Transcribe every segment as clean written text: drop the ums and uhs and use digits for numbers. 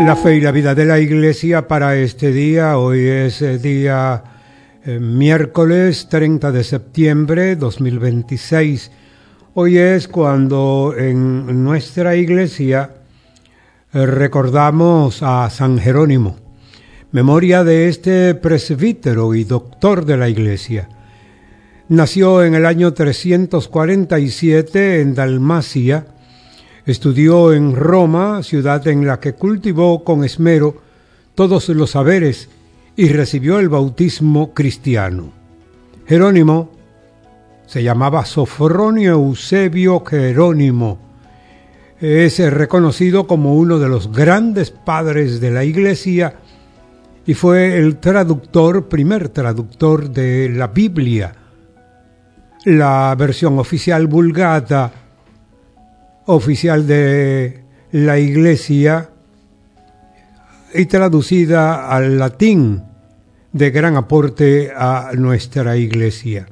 La fe y la vida de la Iglesia para este día. Hoy es día miércoles 30 de septiembre 2026. Hoy es cuando en nuestra Iglesia recordamos a San Jerónimo, memoria de este presbítero y doctor de la Iglesia. Nació en el año 347 en Dalmacia. Estudió en Roma, ciudad en la que cultivó con esmero todos los saberes y recibió el bautismo cristiano. Jerónimo se llamaba Sofronio Eusebio Jerónimo. Es reconocido como uno de los grandes padres de la Iglesia y fue el primer traductor de la Biblia, la versión oficial Vulgata, oficial de la Iglesia y traducida al latín, de gran aporte a nuestra Iglesia.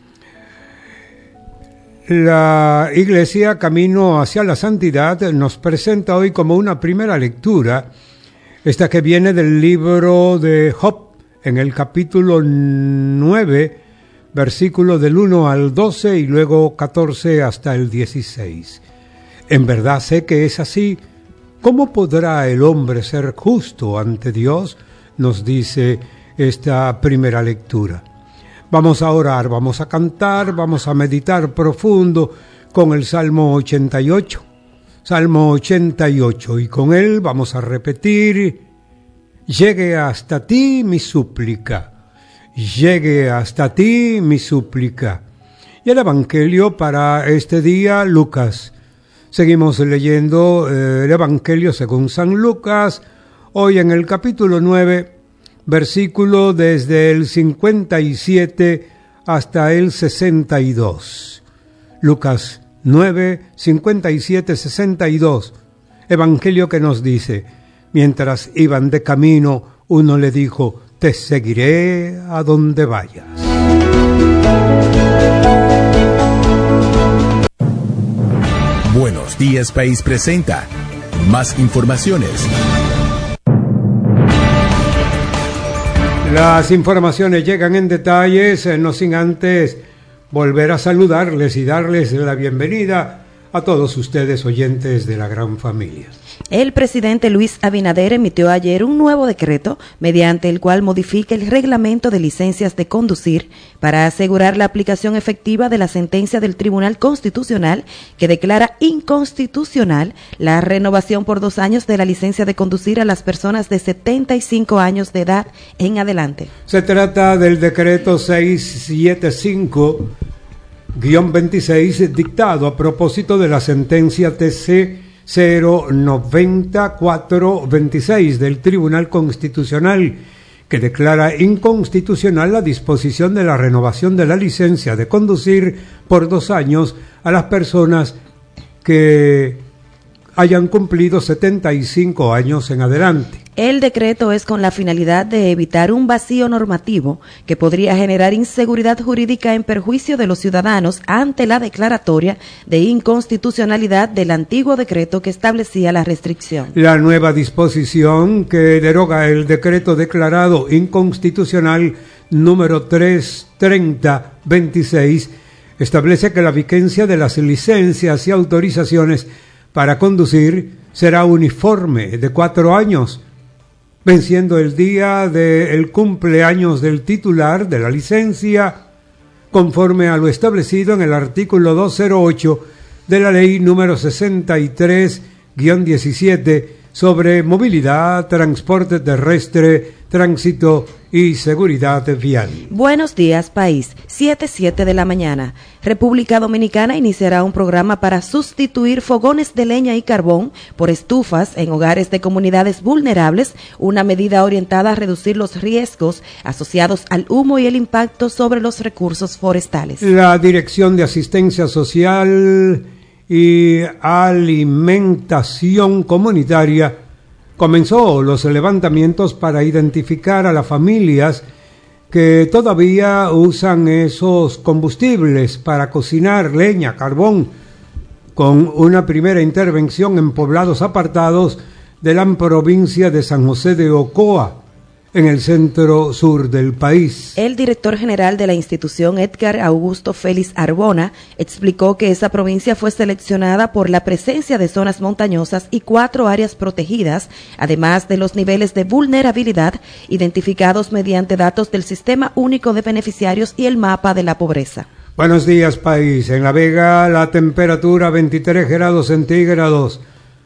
La Iglesia, Camino hacia la Santidad, nos presenta hoy como una primera lectura, esta que viene del libro de Job, en el capítulo 9, versículo del 1 al 12 y luego 14 hasta el 16. En verdad sé que es así. ¿Cómo podrá el hombre ser justo ante Dios? Nos dice esta primera lectura. Vamos a orar, vamos a cantar, vamos a meditar profundo con el Salmo 88. Salmo 88, y con él vamos a repetir: llegue hasta ti mi súplica, llegue hasta ti mi súplica. Y el Evangelio para este día, Lucas. Seguimos leyendo el Evangelio según San Lucas, hoy en el capítulo 9, versículo desde el 57 hasta el 62. Lucas 9, 57, 62. Evangelio que nos dice: mientras iban de camino, uno le dijo: te seguiré a donde vayas. Buenos Días País presenta más informaciones. Las informaciones llegan en detalles, no sin antes volver a saludarles y darles la bienvenida a todos ustedes, oyentes de la gran familia. El presidente Luis Abinader emitió ayer un nuevo decreto mediante el cual modifica el reglamento de licencias de conducir para asegurar la aplicación efectiva de la sentencia del Tribunal Constitucional que declara inconstitucional la renovación por 2 años de la licencia de conducir a las personas de 75 años de edad en adelante. Se trata del decreto 675-26 dictado a propósito de la sentencia TC 09426 del Tribunal Constitucional, que declara inconstitucional la disposición de la renovación de la licencia de conducir por 2 años a las personas que hayan cumplido 75 años en adelante. El decreto es con la finalidad de evitar un vacío normativo que podría generar inseguridad jurídica en perjuicio de los ciudadanos ante la declaratoria de inconstitucionalidad del antiguo decreto que establecía la restricción. La nueva disposición que deroga el decreto declarado inconstitucional número 330-26 establece que la vigencia de las licencias y autorizaciones para conducir será uniforme de 4 años, venciendo el día del cumpleaños del titular de la licencia, conforme a lo establecido en el artículo 208 de la ley número 63-17 sobre movilidad, transporte terrestre, tránsito y seguridad vial. Buenos días, país. 7:07 de la mañana. República Dominicana iniciará un programa para sustituir fogones de leña y carbón por estufas en hogares de comunidades vulnerables, una medida orientada a reducir los riesgos asociados al humo y el impacto sobre los recursos forestales. La Dirección de Asistencia Social y Alimentación Comunitaria comenzó los levantamientos para identificar a las familias que todavía usan esos combustibles para cocinar, leña, carbón, con una primera intervención en poblados apartados de la provincia de San José de Ocoa, en el centro sur del país. El director general de la institución, Edgar Augusto Félix Arbona, explicó que esa provincia fue seleccionada por la presencia de zonas montañosas y 4 áreas protegidas, además de los niveles de vulnerabilidad identificados mediante datos del Sistema Único de Beneficiarios y el mapa de la pobreza. Buenos días, país. En La Vega la temperatura 23 grados centígrados.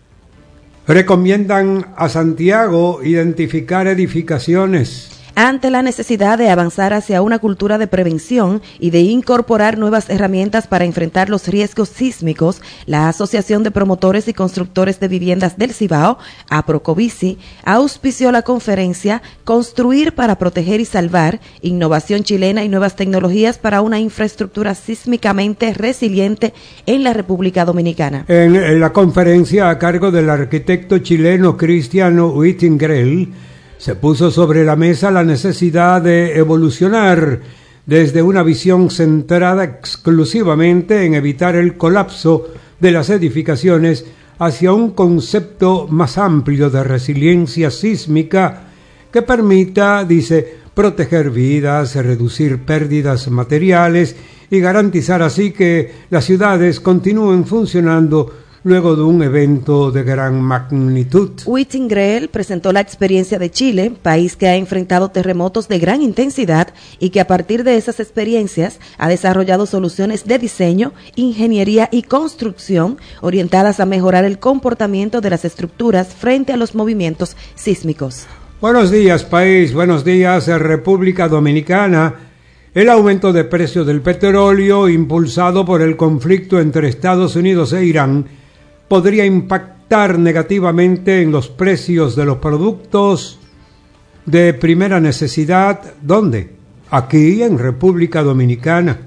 Recomiendan a Santiago identificar edificaciones. Ante la necesidad de avanzar hacia una cultura de prevención y de incorporar nuevas herramientas para enfrentar los riesgos sísmicos, la Asociación de Promotores y Constructores de Viviendas del Cibao, APROCOVICI, auspició la conferencia Construir para Proteger y Salvar, Innovación Chilena y Nuevas Tecnologías para una Infraestructura Sísmicamente Resiliente en la República Dominicana. En la conferencia, a cargo del arquitecto chileno Cristiano Whittingrell, se puso sobre la mesa la necesidad de evolucionar desde una visión centrada exclusivamente en evitar el colapso de las edificaciones hacia un concepto más amplio de resiliencia sísmica que permita, dice, proteger vidas, reducir pérdidas materiales y garantizar así que las ciudades continúen funcionando luego de un evento de gran magnitud. Whittingrell presentó la experiencia de Chile, país que ha enfrentado terremotos de gran intensidad y que a partir de esas experiencias ha desarrollado soluciones de diseño, ingeniería y construcción orientadas a mejorar el comportamiento de las estructuras frente a los movimientos sísmicos. Buenos días, país. Buenos días, República Dominicana. El aumento de precios del petróleo impulsado por el conflicto entre Estados Unidos e Irán podría impactar negativamente en los precios de los productos de primera necesidad. ¿Dónde? Aquí en República Dominicana.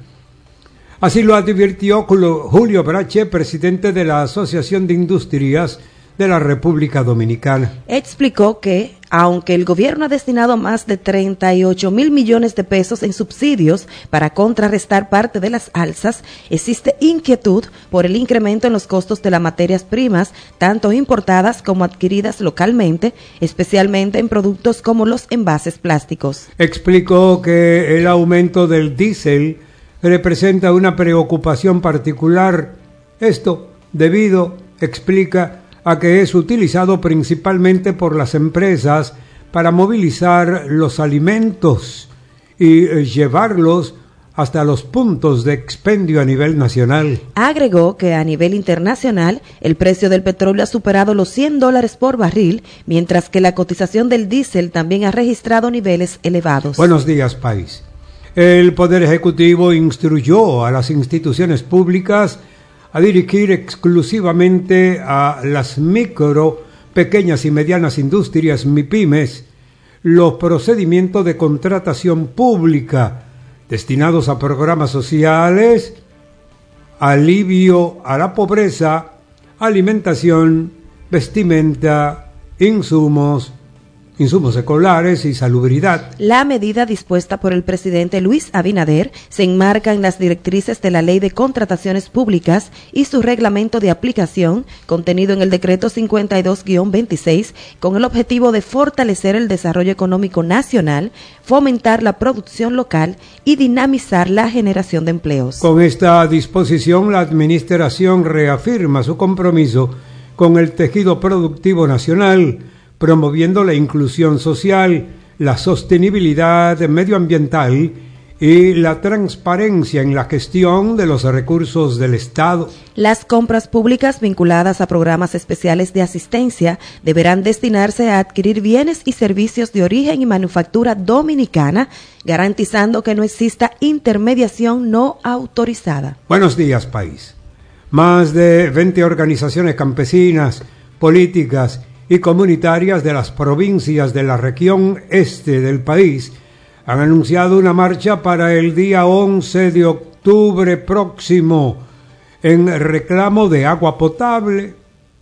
Así lo advirtió Julio Brache, presidente de la Asociación de Industrias de la República Dominicana. Explicó que, aunque el gobierno ha destinado más de 38.000 millones de pesos en subsidios para contrarrestar parte de las alzas, existe inquietud por el incremento en los costos de las materias primas, tanto importadas como adquiridas localmente, especialmente en productos como los envases plásticos. Explicó que el aumento del diésel representa una preocupación particular. Esto debido, explica, a que es utilizado principalmente por las empresas para movilizar los alimentos y llevarlos hasta los puntos de expendio a nivel nacional. Agregó que a nivel internacional el precio del petróleo ha superado los $100 por barril, mientras que la cotización del diésel también ha registrado niveles elevados. Buenos días, país. El Poder Ejecutivo instruyó a las instituciones públicas a dirigir exclusivamente a las micro, pequeñas y medianas industrias MIPYMES los procedimientos de contratación pública destinados a programas sociales, alivio a la pobreza, alimentación, vestimenta, insumos escolares y salubridad. La medida dispuesta por el presidente Luis Abinader se enmarca en las directrices de la Ley de Contrataciones Públicas y su reglamento de aplicación, contenido en el Decreto 52-26, con el objetivo de fortalecer el desarrollo económico nacional, fomentar la producción local y dinamizar la generación de empleos. Con esta disposición, la Administración reafirma su compromiso con el tejido productivo nacional, promoviendo la inclusión social, la sostenibilidad medioambiental y la transparencia en la gestión de los recursos del Estado. Las compras públicas vinculadas a programas especiales de asistencia deberán destinarse a adquirir bienes y servicios de origen y manufactura dominicana, garantizando que no exista intermediación no autorizada. Buenos días, país. Más de 20 organizaciones campesinas, políticas y comunitarias de las provincias de la región este del país han anunciado una marcha para el día 11 de octubre próximo en reclamo de agua potable,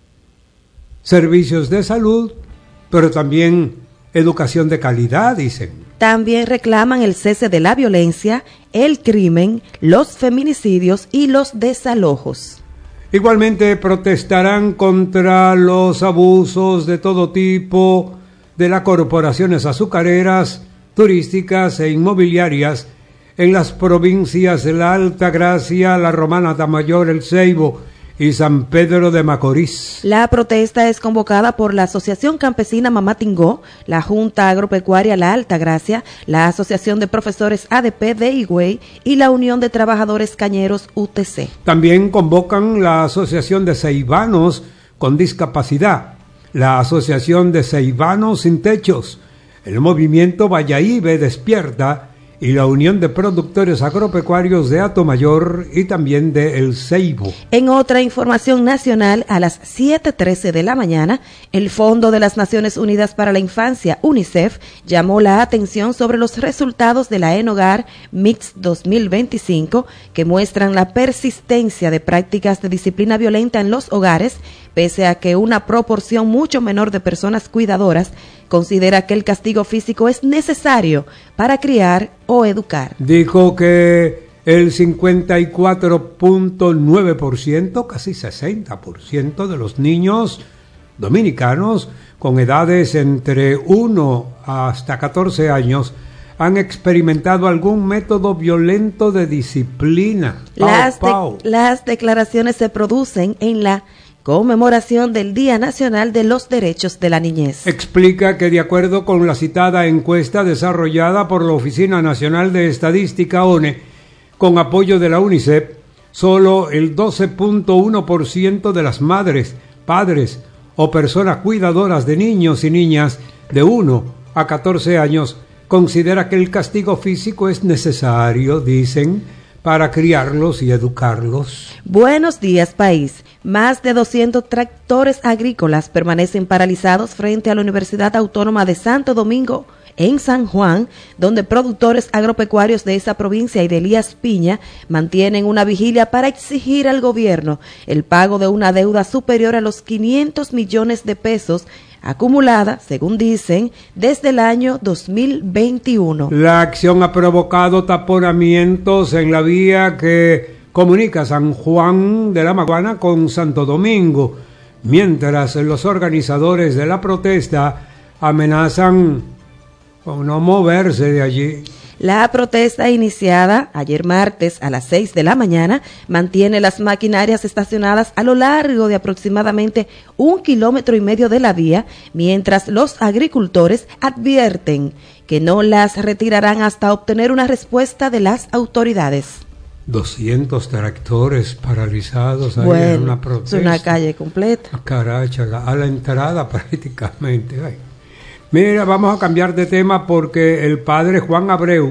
servicios de salud, pero también educación de calidad, dicen. También reclaman el cese de la violencia, el crimen, los feminicidios y los desalojos. Igualmente protestarán contra los abusos de todo tipo de las corporaciones azucareras, turísticas e inmobiliarias en las provincias de la Altagracia, la Romana, Tamayor, El Ceibo y San Pedro de Macorís. La protesta es convocada por la Asociación Campesina Mamatingó, la Junta Agropecuaria La Altagracia, la Asociación de Profesores ADP de Higüey y la Unión de Trabajadores Cañeros UTC. También convocan la Asociación de Ceibanos con Discapacidad, la Asociación de Ceibanos Sin Techos, el Movimiento Vallaíbe Despierta y la Unión de Productores Agropecuarios de Atomayor y también de El Ceibo. En otra información nacional, a las 7:13 de la mañana, el Fondo de las Naciones Unidas para la Infancia, UNICEF, llamó la atención sobre los resultados de la ENOGAR Mix 2025, que muestran la persistencia de prácticas de disciplina violenta en los hogares, pese a que una proporción mucho menor de personas cuidadoras considera que el castigo físico es necesario para criar o educar. Dijo que el 54.9%, casi 60% de los niños dominicanos con edades entre 1 hasta 14 años han experimentado algún método violento de disciplina. Las declaraciones se producen en la conmemoración del Día Nacional de los Derechos de la Niñez. Explica que de acuerdo con la citada encuesta desarrollada por la Oficina Nacional de Estadística ONE, con apoyo de la UNICEF, solo el 12.1% de las madres, padres o personas cuidadoras de niños y niñas de 1 a 14 años considera que el castigo físico es necesario, dicen, para criarlos y educarlos. Buenos días, país. Más de 200 tractores agrícolas permanecen paralizados frente a la Universidad Autónoma de Santo Domingo, en San Juan, donde productores agropecuarios de esa provincia y de Elías Piña mantienen una vigilia para exigir al gobierno el pago de una deuda superior a los 500 millones de pesos acumulada, según dicen, desde el año 2021. La acción ha provocado taponamientos en la vía que comunica San Juan de la Maguana con Santo Domingo, mientras los organizadores de la protesta amenazan con no moverse de allí. La protesta iniciada ayer martes a las 6 de la mañana mantiene las maquinarias estacionadas a lo largo de aproximadamente 1,5 kilómetros de la vía, mientras los agricultores advierten que no las retirarán hasta obtener una respuesta de las autoridades. 200 tractores paralizados ahí en una protesta. Es una calle completa. Caracha, a la entrada prácticamente. Ay. Mira, vamos a cambiar de tema porque el padre Juan Abreu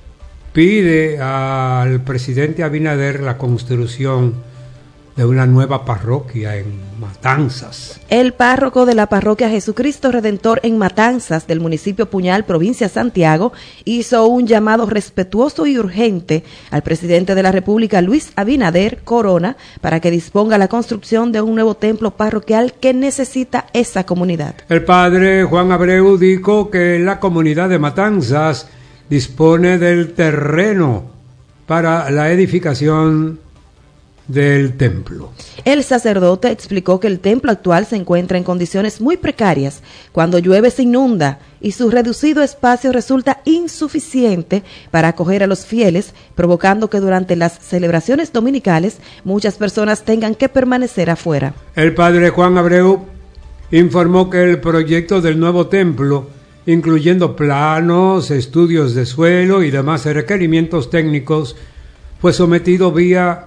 pide al presidente Abinader la construcción de una nueva parroquia en Matanzas. El párroco de la parroquia Jesucristo Redentor en Matanzas del municipio Puñal, provincia de Santiago, hizo un llamado respetuoso y urgente al presidente de la República, Luis Abinader Corona, para que disponga la construcción de un nuevo templo parroquial que necesita esa comunidad. El padre Juan Abreu dijo que la comunidad de Matanzas dispone del terreno para la edificación del templo. El sacerdote explicó que el templo actual se encuentra en condiciones muy precarias. Cuando llueve se inunda y su reducido espacio resulta insuficiente para acoger a los fieles, provocando que durante las celebraciones dominicales muchas personas tengan que permanecer afuera. El padre Juan Abreu informó que el proyecto del nuevo templo, incluyendo planos, estudios de suelo y demás requerimientos técnicos, fue sometido vía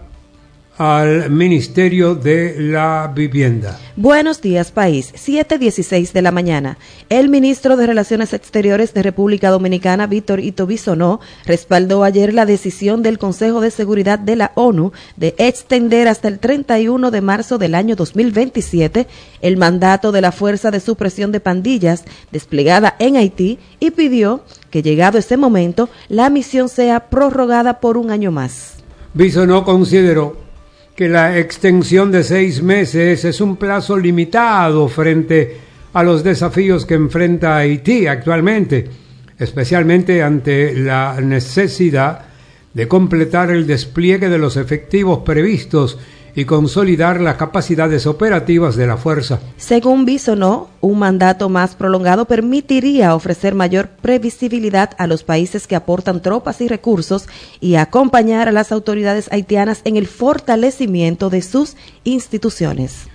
al Ministerio de la Vivienda. Buenos días, país. 7:16 de la mañana. El ministro de Relaciones Exteriores de República Dominicana, Víctor Ito Bisonó, respaldó ayer la decisión del Consejo de Seguridad de la ONU de extender hasta el 31 de marzo del año 2027 el mandato de la Fuerza de Supresión de Pandillas desplegada en Haití y pidió que, llegado ese momento, la misión sea prorrogada por un año más. Bisonó consideró que la extensión de 6 meses es un plazo limitado frente a los desafíos que enfrenta Haití actualmente, especialmente ante la necesidad de completar el despliegue de los efectivos previstos y consolidar las capacidades operativas de la fuerza. Según Bisonó, un mandato más prolongado permitiría ofrecer mayor previsibilidad a los países que aportan tropas y recursos y acompañar a las autoridades haitianas en el fortalecimiento de sus instituciones.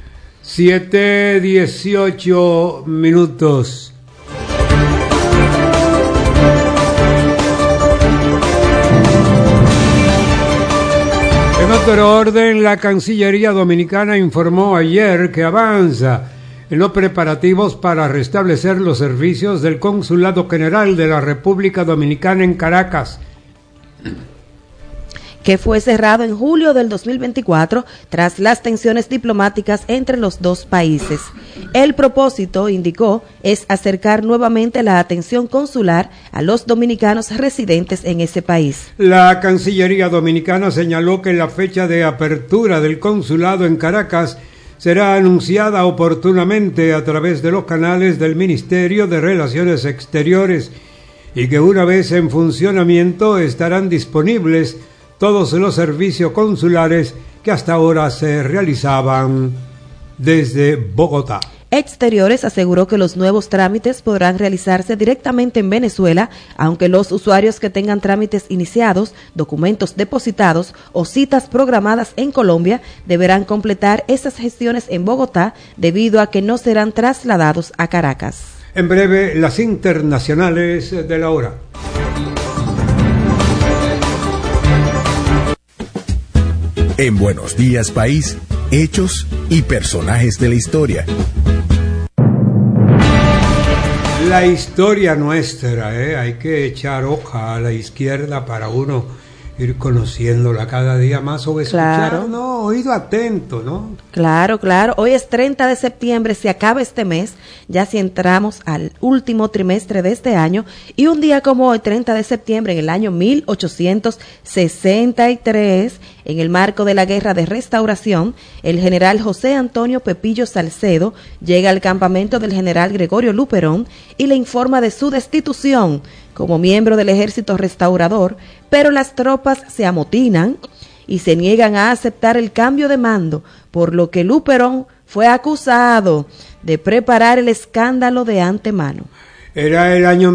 7:18 minutos. En otro orden, la Cancillería Dominicana informó ayer que avanza en los preparativos para restablecer los servicios del Consulado General de la República Dominicana en Caracas, que fue cerrado en julio del 2024 tras las tensiones diplomáticas entre los dos países. El propósito, indicó, es acercar nuevamente la atención consular a los dominicanos residentes en ese país. La Cancillería Dominicana señaló que la fecha de apertura del consulado en Caracas será anunciada oportunamente a través de los canales del Ministerio de Relaciones Exteriores y que una vez en funcionamiento estarán disponibles todos los servicios consulares que hasta ahora se realizaban desde Bogotá. Exteriores aseguró que los nuevos trámites podrán realizarse directamente en Venezuela, aunque los usuarios que tengan trámites iniciados, documentos depositados o citas programadas en Colombia deberán completar esas gestiones en Bogotá debido a que no serán trasladados a Caracas. En breve, las internacionales de la hora. En Buenos Días País, hechos y personajes de la historia. La historia nuestra, hay que echar hoja a la izquierda para uno ir conociéndola cada día más o escuchar, claro. ¿no? Oído atento, ¿no? Claro, claro. Hoy es 30 de septiembre, se acaba este mes, ya si entramos al último trimestre de este año, y un día como hoy, 30 de septiembre, en el año 1863, en el marco de la Guerra de Restauración, el general José Antonio Pepillo Salcedo llega al campamento del general Gregorio Luperón y le informa de su destitución como miembro del ejército restaurador, pero las tropas se amotinan y se niegan a aceptar el cambio de mando, por lo que Luperón fue acusado de preparar el escándalo de antemano. Era el año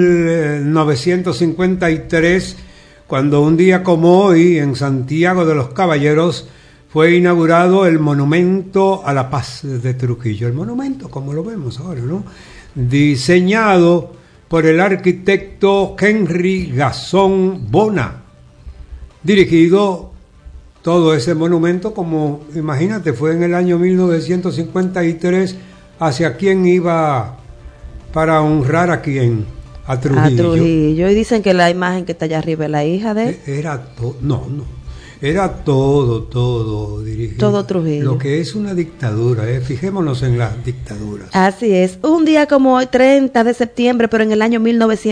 1953, cuando un día como hoy, en Santiago de los Caballeros, fue inaugurado el Monumento a la Paz de Trujillo. El monumento, como lo vemos ahora, ¿no? Diseñado por el arquitecto Henry Gasson Bona, dirigido todo ese monumento, como imagínate, fue en el año 1953, hacia quién iba para honrar a quién, a Trujillo. A Trujillo, y dicen que la imagen que está allá arriba es la hija de... Era todo dirigido. Todo Trujillo. Lo que es una dictadura, fijémonos en las dictaduras. Así es. Un día como hoy, 30 de septiembre, pero en el año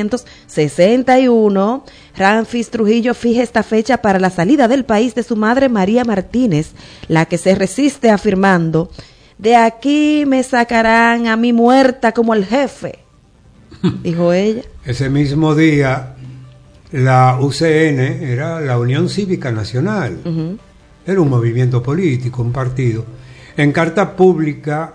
1961, Ramfis Trujillo fija esta fecha para la salida del país de su madre María Martínez, la que se resiste afirmando: "De aquí me sacarán a mí muerta como el jefe", dijo ella. Ese mismo día, la UCN era la Unión Cívica Nacional. Uh-huh. Era un movimiento político, un partido. En carta pública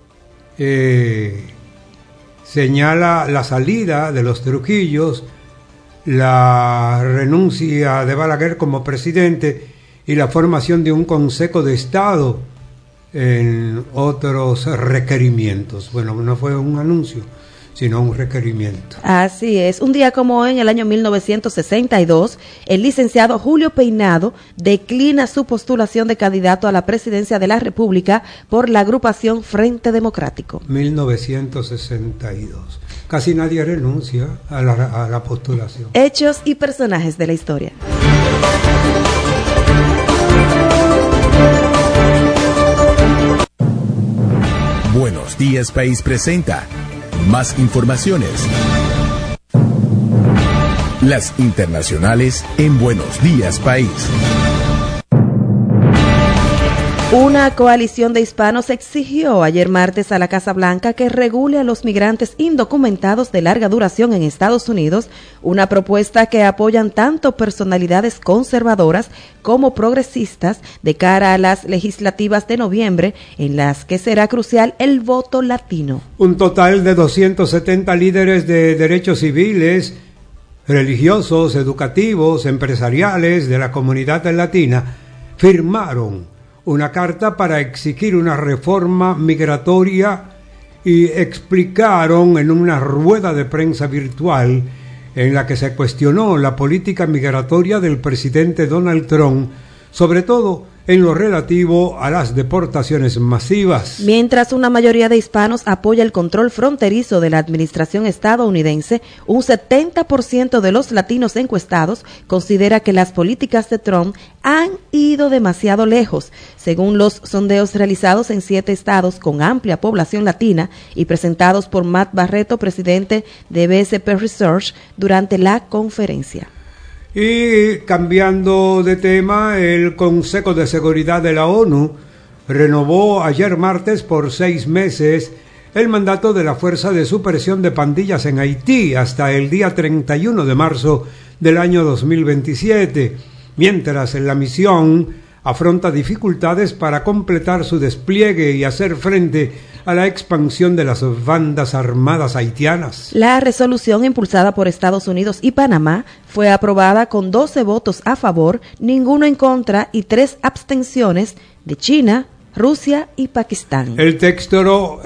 señala la salida de los Trujillos, la renuncia de Balaguer como presidente y la formación de un Consejo de Estado en otros requerimientos. Bueno, no fue un anuncio, sino un requerimiento. Así es. Un día como hoy, en el año 1962, el licenciado Julio Peinado declina su postulación de candidato a la presidencia de la República por la agrupación Frente Democrático. 1962. Casi nadie renuncia a la postulación. Hechos y personajes de la historia. Buenos Días País presenta más informaciones. Las internacionales en Buenos Días País. Una coalición de hispanos exigió ayer martes a la Casa Blanca que regule a los migrantes indocumentados de larga duración en Estados Unidos, una propuesta que apoyan tanto personalidades conservadoras como progresistas de cara a las legislativas de noviembre, en las que será crucial el voto latino. Un total de 270 líderes de derechos civiles, religiosos, educativos, empresariales de la comunidad latina firmaron una carta para exigir una reforma migratoria y explicaron en una rueda de prensa virtual en la que se cuestionó la política migratoria del presidente Donald Trump, sobre todo en lo relativo a las deportaciones masivas. Mientras una mayoría de hispanos apoya el control fronterizo de la administración estadounidense, un 70% de los latinos encuestados considera que las políticas de Trump han ido demasiado lejos, según los sondeos realizados en 7 estados con amplia población latina y presentados por Matt Barreto, presidente de BSP Research, durante la conferencia. Y cambiando de tema, el Consejo de Seguridad de la ONU renovó ayer martes por 6 meses el mandato de la Fuerza de Supresión de Pandillas en Haití hasta el día 31 de marzo del año 2027, mientras la misión afronta dificultades para completar su despliegue y hacer frente a la expansión de las bandas armadas haitianas. La resolución impulsada por Estados Unidos y Panamá fue aprobada con 12 votos a favor, ninguno en contra y 3 abstenciones de China, Rusia y Pakistán. El texto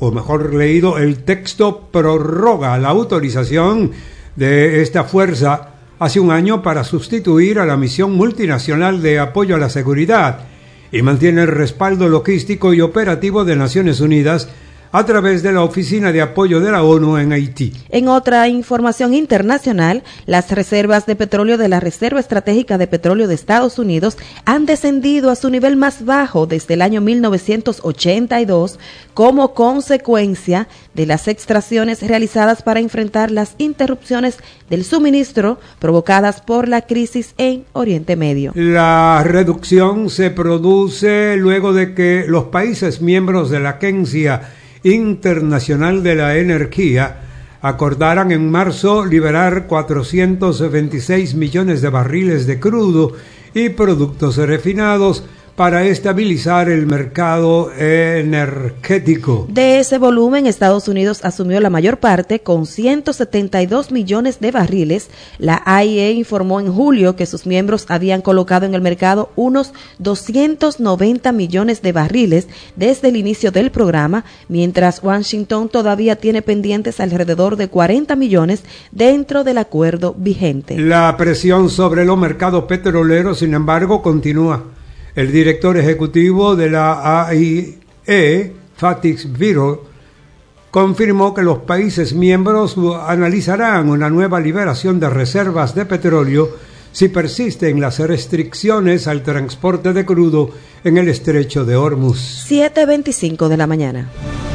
prorroga la autorización de esta fuerza hace un año para sustituir a la misión multinacional de apoyo a la seguridad y mantiene el respaldo logístico y operativo de Naciones Unidas a través de la Oficina de Apoyo de la ONU en Haití. En otra información internacional, las reservas de petróleo de la Reserva Estratégica de Petróleo de Estados Unidos han descendido a su nivel más bajo desde el año 1982 como consecuencia de las extracciones realizadas para enfrentar las interrupciones del suministro provocadas por la crisis en Oriente Medio. La reducción se produce luego de que los países miembros de la Agencia Internacional de la Energía acordaran en marzo liberar 426 millones de barriles de crudo y productos refinados para estabilizar el mercado energético. De ese volumen, Estados Unidos asumió la mayor parte con 172 millones de barriles. La AIE informó en julio que sus miembros habían colocado en el mercado unos 290 millones de barriles desde el inicio del programa, mientras Washington todavía tiene pendientes alrededor de 40 millones dentro del acuerdo vigente. La presión sobre los mercados petroleros, sin embargo, continúa. El director ejecutivo de la AIE, Fatih Birol, confirmó que los países miembros analizarán una nueva liberación de reservas de petróleo si persisten las restricciones al transporte de crudo en el estrecho de Hormuz. 7:25 de la mañana.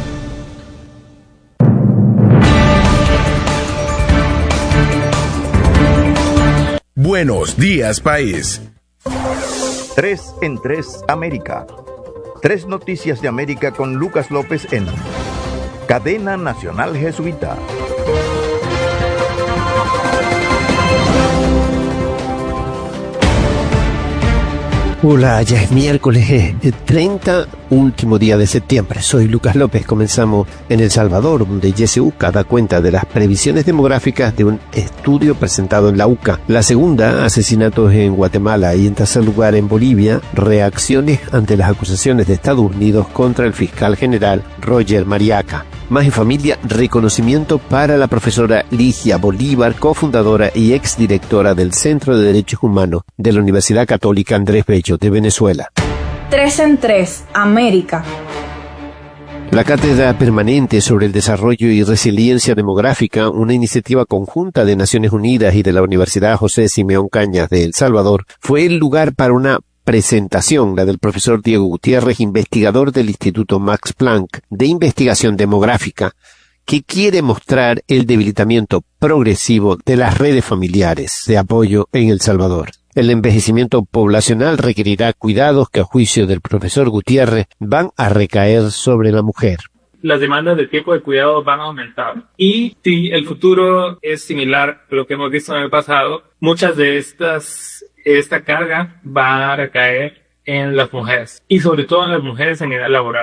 Buenos días, país. 3 en 3 América. 3 noticias de América con Lucas López en Cadena Nacional Jesuita. Hola, ya es miércoles 30, último día de septiembre. Soy Lucas López. Comenzamos en El Salvador, donde YSUCA da cuenta de las previsiones demográficas de un estudio presentado en la UCA. La segunda, asesinatos en Guatemala, y en tercer lugar en Bolivia, reacciones ante las acusaciones de Estados Unidos contra el fiscal general Roger Mariaca. Más en familia, reconocimiento para la profesora Ligia Bolívar, cofundadora y exdirectora del Centro de Derechos Humanos de la Universidad Católica Andrés Bello de Venezuela. 3 en 3 América. La Cátedra Permanente sobre el Desarrollo y Resiliencia Demográfica, una iniciativa conjunta de Naciones Unidas y de la Universidad José Simeón Cañas de El Salvador, fue el lugar para una presentación, la del profesor Diego Gutiérrez, investigador del Instituto Max Planck de Investigación Demográfica, que quiere mostrar el debilitamiento progresivo de las redes familiares de apoyo en El Salvador. El envejecimiento poblacional requerirá cuidados que, a juicio del profesor Gutiérrez, van a recaer sobre la mujer. Las demandas de tiempo de cuidado van a aumentar. Y si el futuro es similar a lo que hemos visto en el pasado, muchas de esta carga va a recaer en las mujeres, y sobre todo en las mujeres en edad laboral.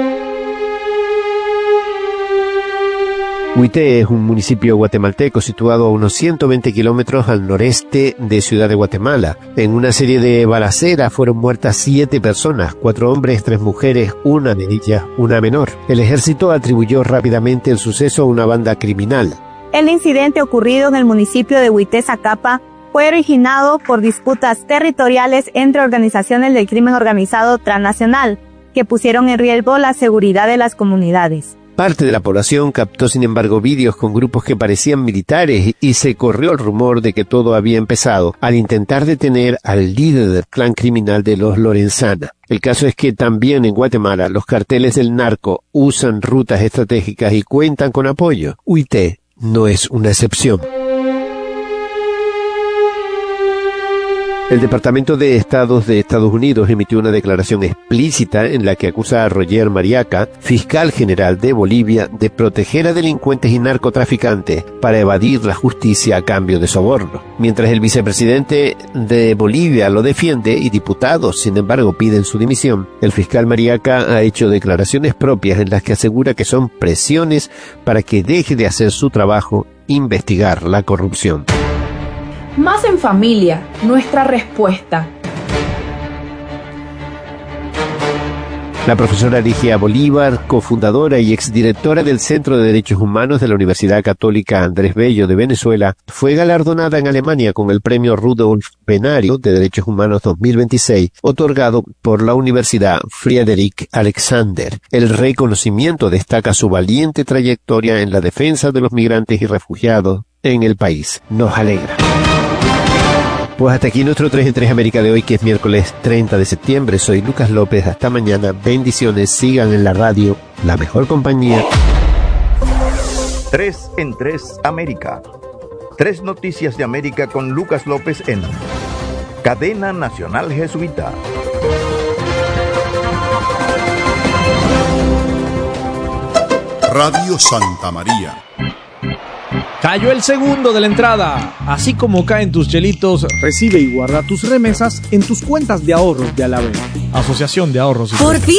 Huité es un municipio guatemalteco situado a unos 120 kilómetros al noreste de Ciudad de Guatemala. En una serie de balaceras fueron muertas 7 personas, 4 hombres, 3 mujeres, una de ellas una menor. El ejército atribuyó rápidamente el suceso a una banda criminal. El incidente ocurrido en el municipio de Huité-Zacapa fue originado por disputas territoriales entre organizaciones del crimen organizado transnacional, que pusieron en riesgo la seguridad de las comunidades. Parte de la población captó, sin embargo, vídeos con grupos que parecían militares y se corrió el rumor de que todo había empezado al intentar detener al líder del clan criminal de los Lorenzana. El caso es que también en Guatemala los carteles del narco usan rutas estratégicas y cuentan con apoyo. Huité no es una excepción. El Departamento de Estados de Estados Unidos emitió una declaración explícita en la que acusa a Roger Mariaca, fiscal general de Bolivia, de proteger a delincuentes y narcotraficantes para evadir la justicia a cambio de soborno. Mientras el vicepresidente de Bolivia lo defiende y diputados, sin embargo, piden su dimisión, el fiscal Mariaca ha hecho declaraciones propias en las que asegura que son presiones para que deje de hacer su trabajo, investigar la corrupción. Más en familia, nuestra respuesta. La profesora Ligia Bolívar, cofundadora y exdirectora del Centro de Derechos Humanos de la Universidad Católica Andrés Bello de Venezuela, fue galardonada en Alemania con el premio Rudolf Benario de Derechos Humanos 2026, otorgado por la Universidad Friedrich Alexander. El reconocimiento destaca su valiente trayectoria en la defensa de los migrantes y refugiados en el país. Nos alegra. Pues hasta aquí nuestro 3 en 3 América de hoy, que es miércoles 30 de septiembre. Soy Lucas López. Hasta mañana. Bendiciones. Sigan en la radio, la mejor compañía. 3 en 3 América. 3 noticias de América con Lucas López en Cadena Nacional Jesuita. Radio Santa María. Cayó el segundo de la entrada. Así como caen tus chelitos, recibe y guarda tus remesas en tus cuentas de ahorros de Alavés. Asociación de Ahorros y Por fin